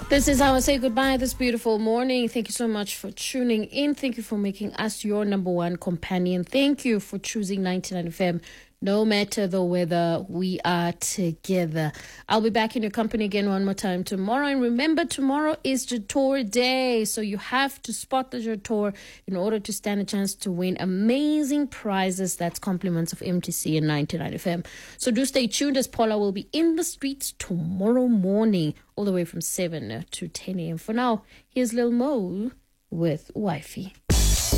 This is how I say goodbye this beautiful morning. Thank you so much for tuning in. Thank you for making us your number one companion. Thank you for choosing 99 FM. No matter the weather, we are together. I'll be back in your company again one more time tomorrow. And remember, tomorrow is Jator Day. So you have to spot the Jator in order to stand a chance to win amazing prizes. That's compliments of MTC and 99 FM. So do stay tuned as Paula will be in the streets tomorrow morning, all the way from 7 to 10 a.m. For now, here's Lil Mo with Wifey.